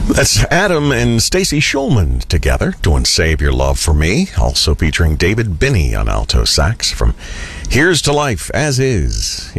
That's Adam and Stacy Schulman together doing Save Your Love for Me, also featuring David Binney on alto sax from Here's to Life As Is.